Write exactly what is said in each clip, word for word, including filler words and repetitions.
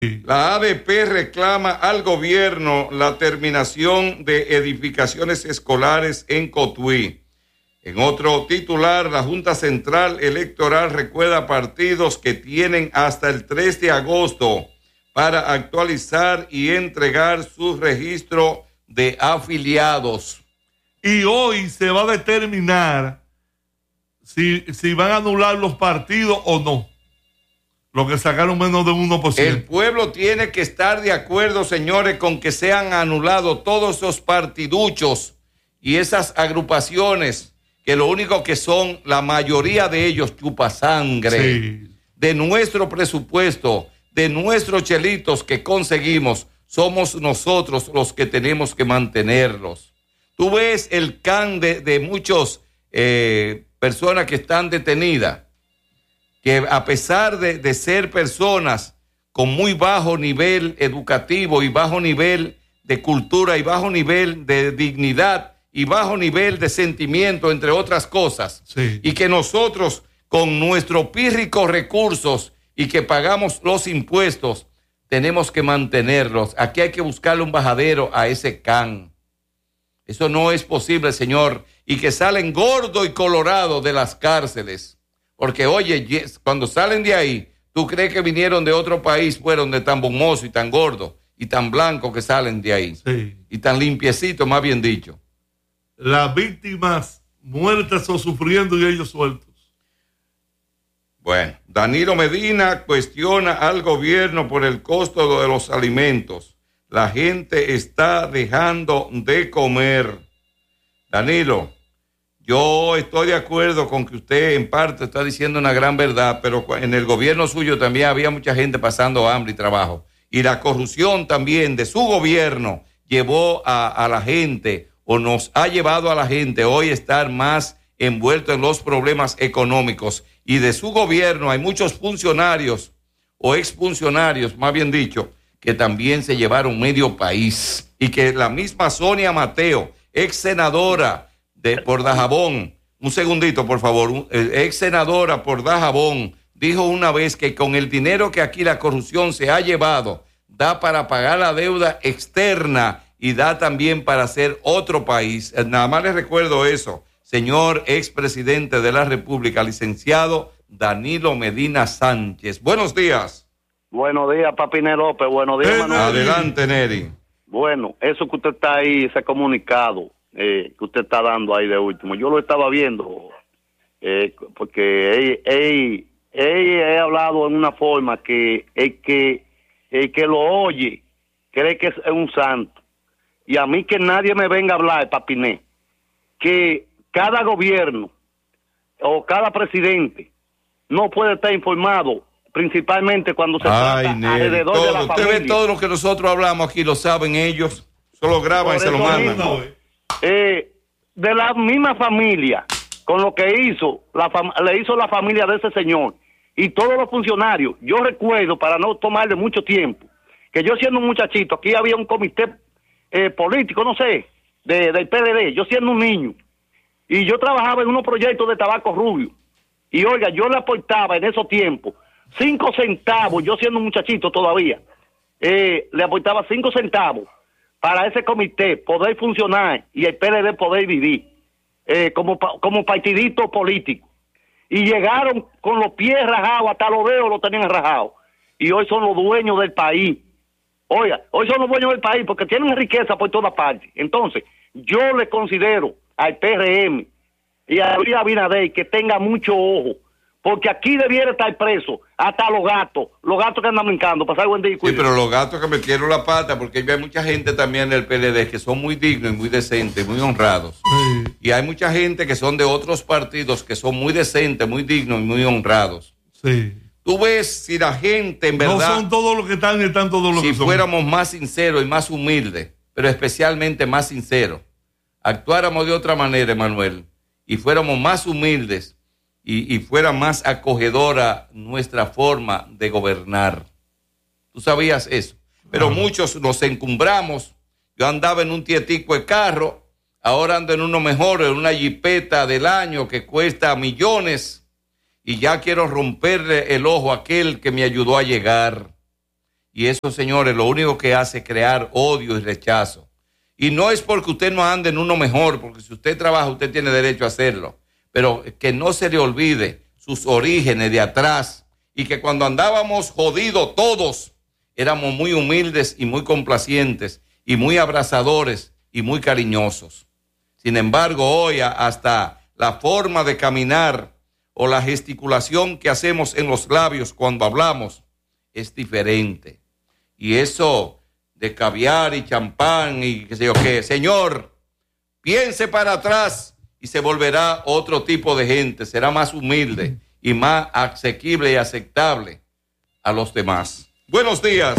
La A D P reclama al gobierno la terminación de edificaciones escolares en Cotuí. En otro titular, la Junta Central Electoral recuerda a partidos que tienen hasta el tres de agosto para actualizar y entregar su registro de afiliados. Y hoy se va a determinar si, si van a anular los partidos o no. Los que sacaron menos de uno por ciento. El pueblo tiene que estar de acuerdo, señores, con que sean anulados todos esos partiduchos y esas agrupaciones que lo único que son, la mayoría de ellos, chupasangre, sí, de nuestro presupuesto, de nuestros chelitos que conseguimos, somos nosotros los que tenemos que mantenerlos. Tú ves el can de, de muchas eh, personas que están detenidas, que a pesar de, de ser personas con muy bajo nivel educativo y bajo nivel de cultura y bajo nivel de dignidad, y bajo nivel de sentimiento, entre otras cosas, sí, y que nosotros con nuestros pírricos recursos y que pagamos los impuestos, tenemos que mantenerlos. Aquí hay que buscarle un bajadero a ese can. Eso no es posible, señor, y que salen gordo y colorado de las cárceles, porque oye, cuando salen de ahí, tú crees que vinieron de otro país, fueron de tan bomboso y tan gordo y tan blanco que salen de ahí, sí, y tan limpiecito, más bien dicho. Las víctimas muertas o sufriendo y ellos sueltos. Bueno, Danilo Medina cuestiona al gobierno por el costo de los alimentos. La gente está dejando de comer. Danilo, yo estoy de acuerdo con que usted en parte está diciendo una gran verdad, pero en el gobierno suyo también había mucha gente pasando hambre y trabajo. Y la corrupción también de su gobierno llevó a, a la gente, o nos ha llevado a la gente hoy a estar más envuelto en los problemas económicos. Y de su gobierno hay muchos funcionarios o exfuncionarios, más bien dicho, que también se llevaron medio país. Y que la misma Sonia Mateo, ex senadora de, por Dajabón, un segundito por favor, ex senadora por Dajabón, dijo una vez que con el dinero que aquí la corrupción se ha llevado, da para pagar la deuda externa y da también para hacer otro país. Nada más les recuerdo eso, señor expresidente de la República, licenciado Danilo Medina Sánchez. Buenos días. Buenos días, Papi López. Buenos días, Manuel. Adelante, Neri. Bueno, eso que usted está ahí, ese comunicado eh, que usted está dando ahí de último, yo lo estaba viendo, eh, porque he, he, he, he hablado en una forma que el que, el que lo oye cree que es un santo. Y a mí que nadie me venga a hablar, Papiné, que cada gobierno o cada presidente no puede estar informado, principalmente cuando se Ay, trata Neri, alrededor todo, de la usted familia. ve todo lo que nosotros hablamos aquí, lo saben ellos, solo graban y se lo mandan. Mismo, eh, de la misma familia, con lo que hizo, la fam- le hizo la familia de ese señor y todos los funcionarios. Yo recuerdo, para no tomarle mucho tiempo, que yo siendo un muchachito, aquí había un comité Eh, político, no sé, de, del P L D, yo siendo un niño, y yo trabajaba en unos proyectos de tabaco rubio, y oiga, yo le aportaba en esos tiempos cinco centavos, yo siendo un muchachito todavía, eh, le aportaba cinco centavos para ese comité poder funcionar y el P L D poder vivir eh, como, como partidito político, y llegaron con los pies rajados, hasta los dedos los tenían rajados, y hoy son los dueños del país. Oiga, hoy son los dueños del país porque tienen riqueza por todas partes. Entonces, yo le considero al P R M y a Luis Abinader que tenga mucho ojo, porque aquí debiera estar preso hasta los gatos, los gatos que andan brincando, pasar buen día y Sí, pero los gatos que metieron la pata, porque hay mucha gente también del P L D que son muy dignos y muy decentes, muy honrados. Sí. Y hay mucha gente que son de otros partidos que son muy decentes, muy dignos y muy honrados. Sí. Tú ves si la gente en verdad... No son todos los que están, están todos los si que son. Si fuéramos más sinceros y más humildes, pero especialmente más sinceros, actuáramos de otra manera, Emanuel, y fuéramos más humildes y, y fuera más acogedora nuestra forma de gobernar. Tú sabías eso. Pero ah. muchos nos encumbramos. Yo andaba en un tietico de carro, ahora ando en uno mejor, en una jipeta del año que cuesta millones, y ya quiero romperle el ojo a aquel que me ayudó a llegar. Y eso, señores, lo único que hace es crear odio y rechazo. Y no es porque usted no ande en uno mejor, porque si usted trabaja, usted tiene derecho a hacerlo. Pero que no se le olvide sus orígenes de atrás y que cuando andábamos jodidos todos, éramos muy humildes y muy complacientes y muy abrazadores y muy cariñosos. Sin embargo, hoy hasta la forma de caminar o la gesticulación que hacemos en los labios cuando hablamos es diferente. Y eso de caviar y champán y qué sé yo qué, señor, piense para atrás y se volverá otro tipo de gente, será más humilde y más asequible y aceptable a los demás. Buenos días.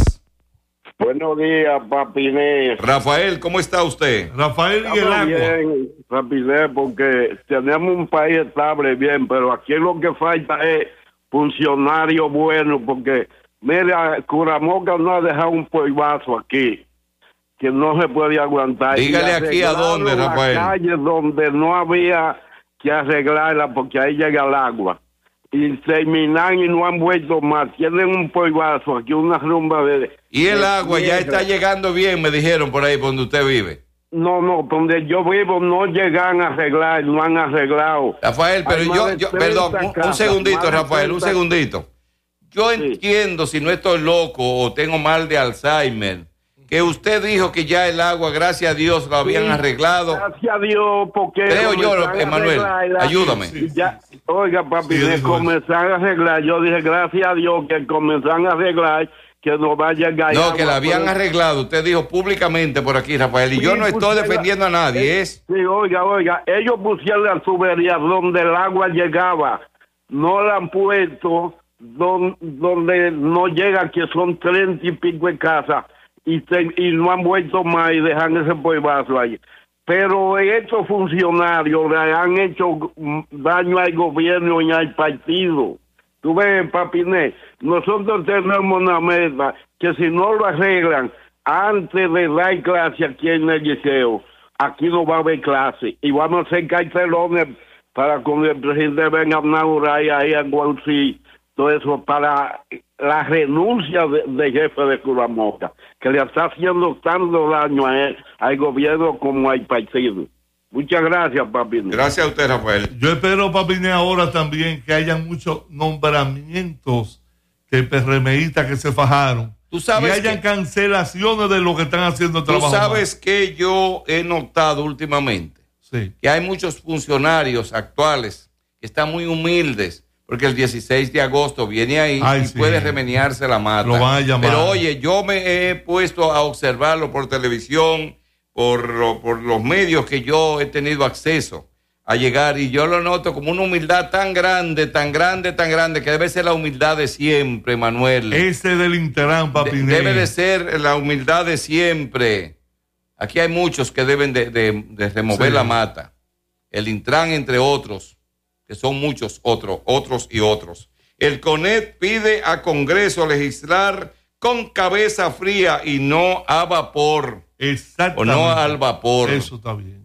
Buenos días, Papiné. Rafael, ¿cómo está usted? Rafael y el agua. Bien, Papiné, porque tenemos un país estable, bien, pero aquí lo que falta es funcionarios buenos, porque, mira, Curamoca no ha dejado un polvazo aquí, que no se puede aguantar. Dígale aquí a dónde, Rafael. Las calles donde no había que arreglarla, porque ahí llega el agua. Y terminan y no han vuelto más. Tienen un polvazo aquí, una rumba de... Y el de agua ya tierra. está llegando bien, me dijeron por ahí, por donde usted vive. No, no, donde yo vivo no llegan a arreglar, no han arreglado. Rafael, pero Hay yo, más de yo treinta perdón, un, un casas, segundito, más de Rafael, un treinta. segundito. Yo Sí. entiendo, si no estoy loco o tengo mal de Alzheimer, que usted dijo que ya el agua, gracias a Dios, lo habían Sí, arreglado. Gracias a Dios, porque... Creo yo, comenzaron a Emanuel, arreglarla. ayúdame. Y ya, oiga, papi, Sí, de dijo comenzar a arreglar, yo dije, gracias a Dios que comenzaron a arreglar, que no vaya a llegar No, agua, que la habían pero- arreglado, usted dijo públicamente por aquí, Rafael, y yo Sí, no estoy pusieron- defendiendo a nadie, es... Sí, oiga, oiga, ellos pusieron la tubería donde el agua llegaba, no la han puesto don- donde no llega, que son treinta y pico de casas, y, te- y no han vuelto más y dejan ese polvazo ahí. Pero estos funcionarios le han hecho mm, daño al gobierno y al partido. Tú ves, Papiné, nosotros tenemos una meta que si no lo arreglan antes de dar clase aquí en el liceo, aquí no va a haber clase. Y vamos a hacer cartelones para cuando el presidente venga a inaugurar ahí a Guaucí, todo eso para la renuncia de, de jefe de Curamoca, que le está haciendo tanto daño a él, al gobierno como al partido. Muchas gracias, papi. Gracias a usted, Rafael. Yo espero, Papiné, ahora también que haya muchos nombramientos de PRMistas que se fajaron. Tú sabes y hayan que- cancelaciones de lo que están haciendo el Tú trabajo. sabes que yo he notado últimamente Sí. que hay muchos funcionarios actuales que están muy humildes, porque el dieciséis de agosto viene ahí Ay, y sí. puede remeniarse la mata. Lo van a llamar. Pero oye, yo me he puesto a observarlo por televisión, por, lo- por los medios que yo he tenido acceso a llegar, y yo lo noto como una humildad tan grande, tan grande, tan grande, que debe ser la humildad de siempre, Manuel. Ese del Interán, De- Papiné. debe de ser la humildad de siempre. Aquí hay muchos que deben de, de- de remover Sí. la mata. El Intran, entre otros, que son muchos otros, otros y otros. El CONET pide a Congreso legislar con cabeza fría y no a vapor, o Exactamente. no al vapor. Eso está bien.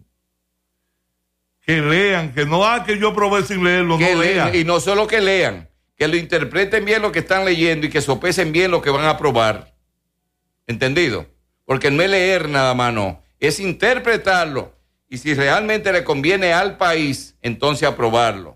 Que lean, que no, ah, que yo probé sin leerlo, Que no lean, lean. y no solo que lean, que lo interpreten bien lo que están leyendo y que sopesen bien lo que van a aprobar. ¿Entendido? Porque no es leer nada más, no. Es interpretarlo. Y si realmente le conviene al país, entonces aprobarlo.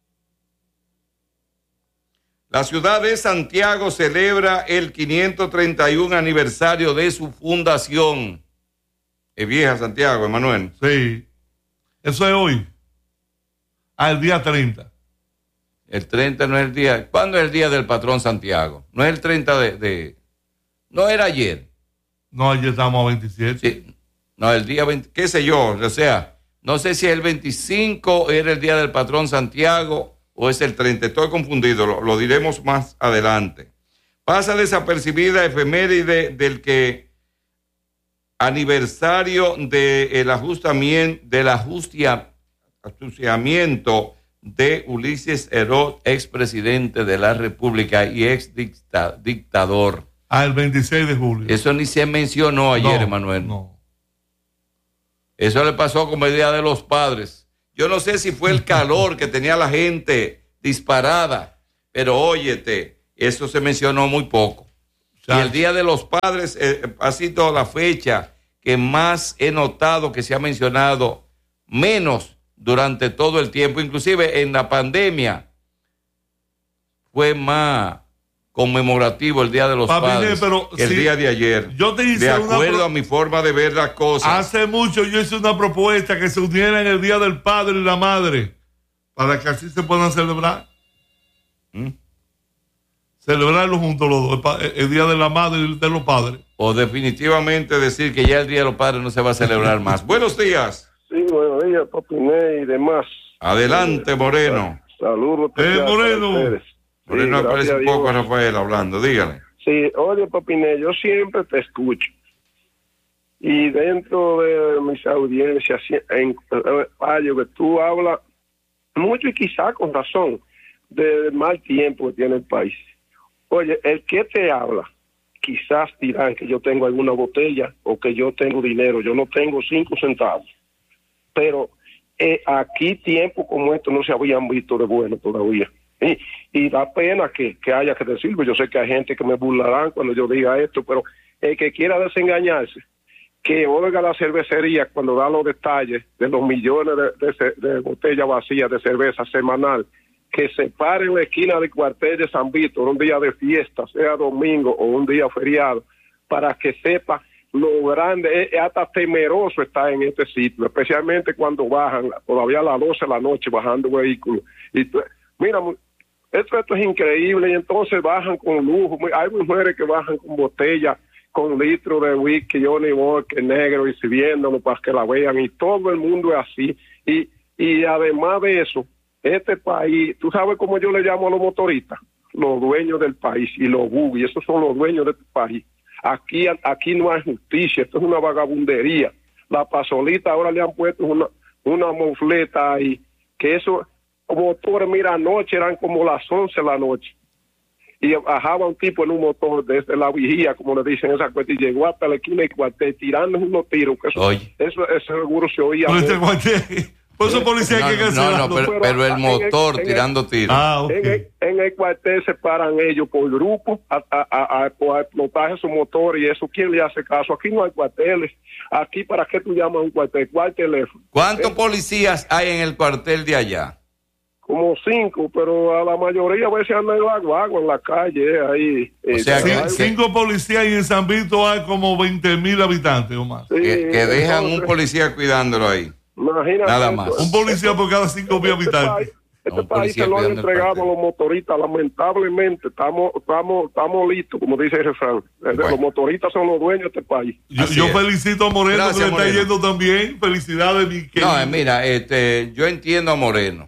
La ciudad de Santiago celebra el quinientos treinta y uno aniversario de su fundación. Es vieja Santiago, Emanuel. Sí. Eso es hoy. Al día treinta. El treinta no es el día. ¿Cuándo es el día del patrón Santiago? No es el treinta de... de- no era ayer. No, ayer estamos a veintisiete. Sí. No, el día veinte, qué sé yo, o sea, no sé si el veinticinco era el día del patrón Santiago o es el treinta, estoy confundido, lo, lo diremos más adelante. Pasa desapercibida efeméride del que aniversario del ajustamiento, del ajustia, ajustamiento de Ulises Heró, expresidente de la República y ex dicta, dictador. Al veintiséis de julio. Eso ni se mencionó ayer, No, Emanuel. No. Eso le pasó como el Día de los Padres. Yo no sé si fue el calor que tenía la gente disparada, pero óyete, eso se mencionó muy poco. Y el Día de los Padres eh, ha sido la fecha que más he notado que se ha mencionado menos durante todo el tiempo. Inclusive en la pandemia fue más conmemorativo el Día de los Papi, Padres pero que el si día de ayer. Yo te hice de una acuerdo pro- a mi forma de ver las cosas. Hace mucho yo hice una propuesta que se unieran el Día del Padre y la Madre para que así se puedan celebrar. ¿Mm? Celebrarlo juntos los dos, el, pa- el Día de la Madre y el de los Padres. O definitivamente decir que ya el Día de los Padres no se va a celebrar más. Buenos días. Sí, buenos días, Papiné y demás. Adelante, Moreno. Saludos. Eh, Moreno. Moreno Sí, aparece gracias un a poco, Dios. Rafael, hablando. Dígale. Sí, oye, Papiné, yo siempre te escucho. Y dentro de mis audiencias, si- en eh, fallo que tú hablas mucho y quizá con razón del mal tiempo que tiene el país. Oye, el que te habla, quizás dirán que yo tengo alguna botella o que yo tengo dinero. Yo no tengo cinco centavos. Pero eh, aquí tiempos como estos no se habían visto de bueno todavía. Y, y da pena que, que haya que decirlo. Yo sé que hay gente que me burlarán cuando yo diga esto, pero el que quiera desengañarse, que oiga la cervecería cuando da los detalles de los millones de, de, ce- de botellas vacías de cerveza semanal, que se pare en la esquina del cuartel de San Víctor un día de fiesta, sea domingo o un día feriado, para que sepa lo grande, es, es hasta temeroso estar en este sitio, especialmente cuando bajan, todavía a las doce de la noche bajando vehículos. Y tú- mira, mu- esto, esto es increíble, y entonces bajan con lujo. Mu- Hay mujeres que bajan con botellas, con litros de whisky, Johnny Walker negro, y sirviéndolo para que la vean, y todo el mundo es así. Y, y además de eso, este país, ¿tú sabes cómo yo le llamo a los motoristas? Los dueños del país, y los buggy, esos son los dueños de este país. Aquí, aquí no hay justicia, esto es una vagabundería. La pasolita ahora le han puesto una, una mofleta ahí, que eso, motores, mira, anoche eran como las once de la noche. Y bajaba un tipo en un motor desde la vigía, como le dicen esa cuesta, y llegó hasta la esquina y cuartel tirando unos tiros, que eso, Oye. eso, eso seguro se oía. Por ese mucho. cuartel- por eso policía No, que hay que no, no, cancelarlo. pero, Pero pero el en el- motor en el- tirando tiros. Ah, ok. En el, en el cuartel se paran ellos por grupo a, a, a, a, a explotar su motor y eso. ¿Quién le hace caso? Aquí no hay cuarteles. Aquí, ¿para qué tú llamas a un cuartel? ¿Cuál teléfono? ¿Cuántos policías hay en el cuartel de allá? Como cinco, pero a la mayoría a veces andan en la guagua, en la calle, eh, ahí. O sea eh, que- hay- Cin- Cinco policías y en San Vito hay como veinte mil habitantes o más. sí, Que, que dejan un entonces, policía cuidándolo ahí. imagínate nada esto. más. Un policía por cada cinco mil Este habitantes. país- Este Un país policía se lo han cuidando el entregado a cuartel. los motoristas, lamentablemente. Estamos estamos estamos listos, como dice el refrán. Eh, Bueno. Los motoristas son los dueños de este país. Yo, Así yo es. felicito a Moreno Gracias, que le está Moreno. yendo también. Felicidades, mi querido. No, eh, mira, este, yo entiendo a Moreno.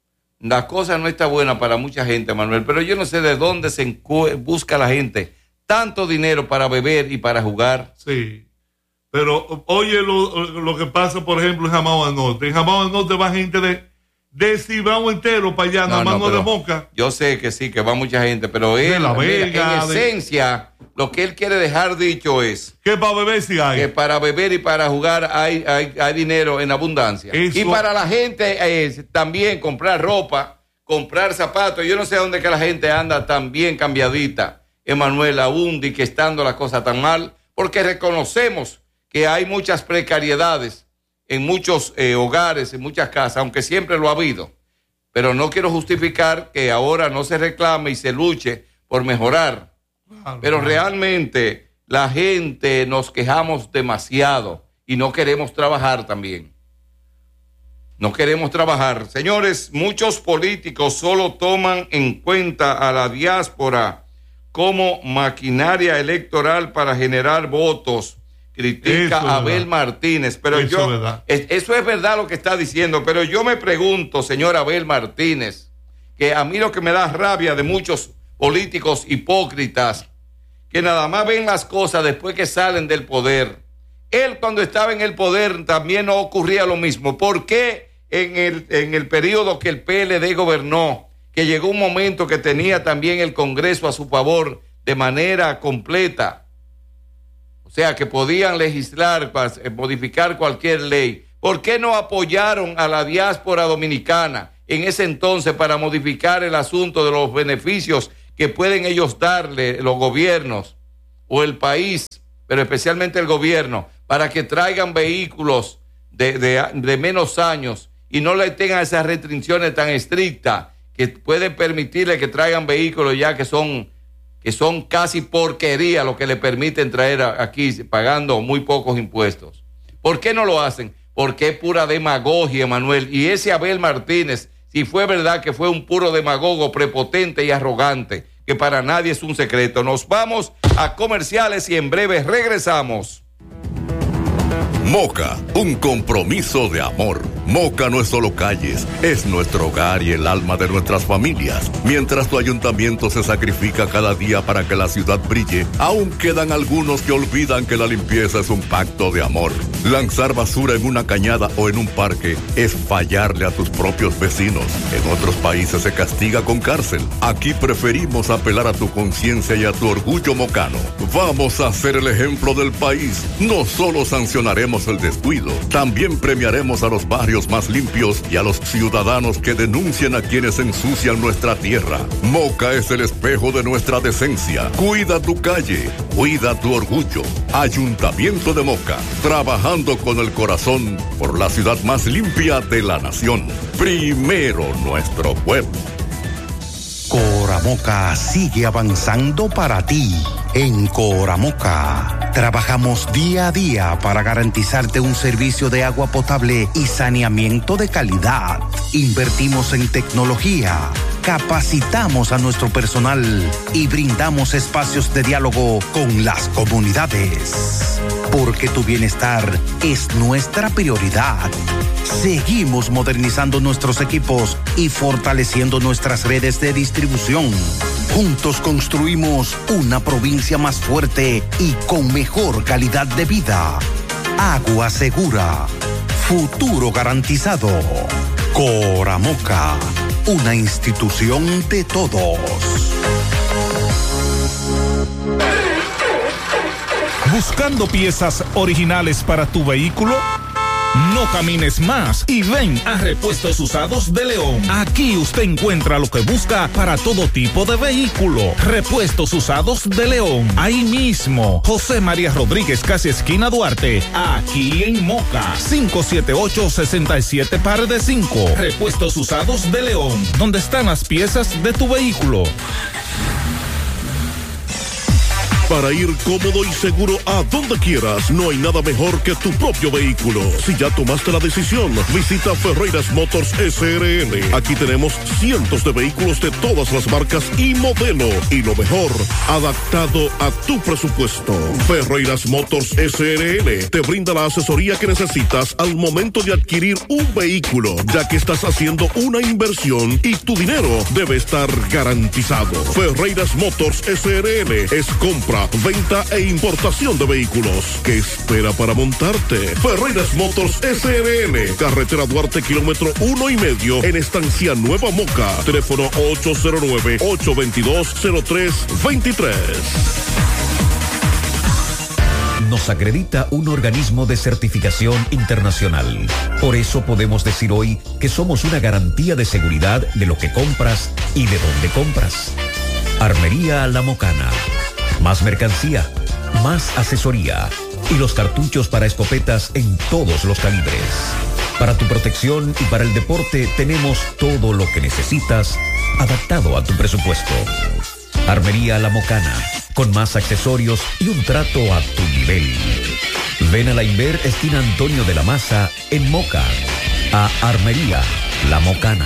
La cosa no está buena para mucha gente, Manuel, pero yo no sé de dónde se encu- busca la gente tanto dinero para beber y para jugar. Sí. Pero oye lo, lo que pasa, por ejemplo, en Jamao del Norte. En Jamao del Norte va gente de, de Cibao entero para allá, nada más no de pero Moca. yo sé que sí, que va mucha gente, pero él, La mira, Vega, en de- esencia, lo que él quiere dejar dicho es Que para beber sí hay. que para beber y para jugar hay, hay, hay dinero en abundancia. Eso- Y para la gente eh, también comprar ropa, comprar zapatos. Yo no sé dónde que la gente anda tan bien cambiadita, Emanuel, aún de que estando la cosa tan mal, porque reconocemos que hay muchas precariedades en muchos eh, hogares, en muchas casas, aunque siempre lo ha habido. Pero no quiero justificar que ahora no se reclame y se luche por mejorar. Claro, Pero claro. realmente la gente nos quejamos demasiado y no queremos trabajar también. No queremos trabajar. Señores, muchos políticos solo toman en cuenta a la diáspora como maquinaria electoral para generar votos. Critica Eso es a Abel verdad. Martínez. Pero Eso yo, es verdad. es- eso es verdad lo que está diciendo, pero yo me pregunto, señor Abel Martínez, que a mí lo que me da rabia de muchos políticos hipócritas, que nada más ven las cosas después que salen del poder. Él cuando estaba en el poder también no ocurría lo mismo. ¿Por qué en el, en el periodo que el P L D gobernó, que llegó un momento que tenía también el Congreso a su favor de manera completa? O sea, que podían legislar, para modificar cualquier ley. ¿Por qué no apoyaron a la diáspora dominicana en ese entonces para modificar el asunto de los beneficios que pueden ellos darle los gobiernos o el país, pero especialmente el gobierno, para que traigan vehículos de, de, de menos años y no le tengan esas restricciones tan estrictas que pueden permitirle que traigan vehículos ya que son, que son casi porquería lo que le permiten traer a, aquí pagando muy pocos impuestos. ¿Por qué no lo hacen? Porque es pura demagogia, Manuel. Y ese Abel Martínez, si fue verdad que fue un puro demagogo prepotente y arrogante, que para nadie es un secreto. Nos vamos a comerciales y en breve regresamos. Moca, un compromiso de amor. Moca no es solo calles, es nuestro hogar y el alma de nuestras familias. Mientras tu ayuntamiento se sacrifica cada día para que la ciudad brille, aún quedan algunos que olvidan que la limpieza es un pacto de amor. Lanzar basura en una cañada o en un parque es fallarle a tus propios vecinos. En otros países se castiga con cárcel. Aquí preferimos apelar a tu conciencia y a tu orgullo mocano. Vamos a ser el ejemplo del país. No solo sancionaremos el descuido, también premiaremos a los barrios más limpios y a los ciudadanos que denuncien a quienes ensucian nuestra tierra. Moca es el espejo de nuestra decencia. Cuida tu calle, cuida tu orgullo. Ayuntamiento de Moca, trabajando con el corazón por la ciudad más limpia de la nación. Primero nuestro pueblo. Coramoca sigue avanzando para ti. En Coramoca trabajamos día a día para garantizarte un servicio de agua potable y saneamiento de calidad. Invertimos en tecnología, capacitamos a nuestro personal y brindamos espacios de diálogo con las comunidades. Porque tu bienestar es nuestra prioridad. Seguimos modernizando nuestros equipos y fortaleciendo nuestras redes de distribución. Juntos construimos una provincia más fuerte y con mejor calidad de vida. Agua segura. Futuro garantizado. Coramoca, una institución de todos. ¿Buscando piezas originales para tu vehículo? No camines más y ven a Repuestos Usados de León. Aquí usted encuentra lo que busca para todo tipo de vehículo. Repuestos Usados de León. Ahí mismo, José María Rodríguez, casi esquina Duarte. Aquí en Moca. cinco siete ocho, seis siete par de cinco. Repuestos Usados de León. Donde están las piezas de tu vehículo. Para ir cómodo y seguro a donde quieras, no hay nada mejor que tu propio vehículo. Si ya tomaste la decisión, visita Ferreiras Motors S R L. Aquí tenemos cientos de vehículos de todas las marcas y modelos. Y lo mejor, adaptado a tu presupuesto. Ferreiras Motors S R L te brinda la asesoría que necesitas al momento de adquirir un vehículo, ya que estás haciendo una inversión y tu dinero debe estar garantizado. Ferreiras Motors S R L es compra, venta e importación de vehículos. ¿Qué espera para montarte? Ferreiras Motors S R L, carretera Duarte, kilómetro uno y medio, en Estancia Nueva Moca. Teléfono ocho cero nueve, ocho dos dos, cero tres dos tres. Nos acredita un organismo de certificación internacional. Por eso podemos decir hoy que somos una garantía de seguridad de lo que compras y de dónde compras. Armería La Mocana. Más mercancía, más asesoría y los cartuchos para escopetas en todos los calibres. Para tu protección y para el deporte tenemos todo lo que necesitas adaptado a tu presupuesto. Armería La Mocana, con más accesorios y un trato a tu nivel. Ven a la Inver, esquina Antonio de la Maza, en Moca, a Armería La Mocana.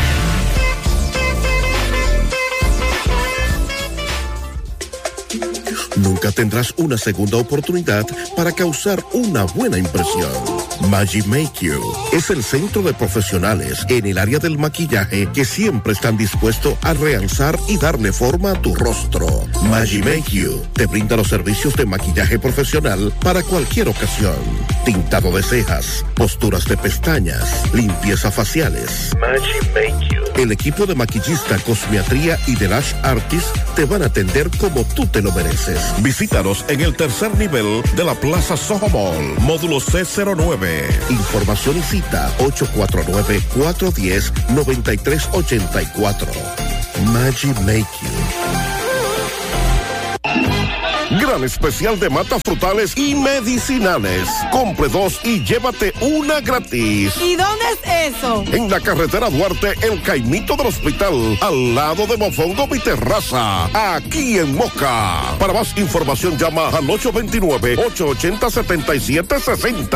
Nunca tendrás una segunda oportunidad para causar una buena impresión. Magic Make You es el centro de profesionales en el área del maquillaje que siempre están dispuestos a realzar y darle forma a tu rostro. Magic Make You te brinda los servicios de maquillaje profesional para cualquier ocasión. Tintado de cejas, posturas de pestañas, limpieza faciales. Magic Make You. El equipo de maquillista, cosmetría y de lash artist te van a atender como tú te lo mereces. Visítanos en el tercer nivel de la Plaza Soho Mall, módulo C cero nueve. Información y cita ocho cuatro nueve, cuatro uno cero, nueve tres ocho cuatro. Magic Make You. Gran especial de matas frutales y medicinales. Compre dos y llévate una gratis. ¿Y dónde es eso? En la carretera Duarte, el Caimito del Hospital, al lado de Mofongo Mi Terraza, aquí en Moca. Para más información llama al ocho dos nueve, ocho ocho cero, siete siete seis cero.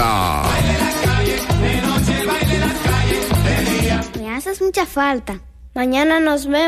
Me haces mucha falta. Mañana nos vemos.